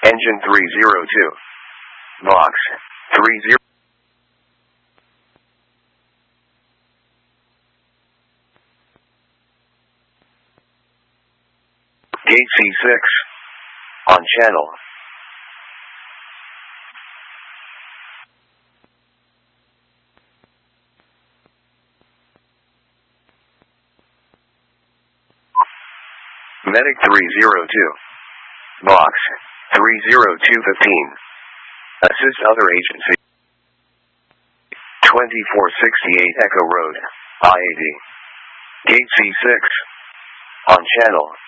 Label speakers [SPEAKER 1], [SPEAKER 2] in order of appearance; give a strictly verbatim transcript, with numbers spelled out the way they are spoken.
[SPEAKER 1] Engine three zero two. Box three zero. Gate C six. On channel. Medic three zero two. Box three zero two fifteen. Assist other agency. twenty-four sixty-eight Echo Road, I eighty. Gate C six. On channel.